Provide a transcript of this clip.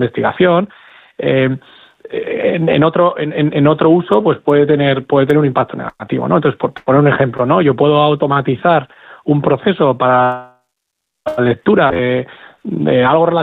investigación. En otro uso, pues puede tener un impacto negativo, ¿no? Entonces, por poner un ejemplo, ¿no? Yo puedo automatizar un proceso para la lectura de algo relacionado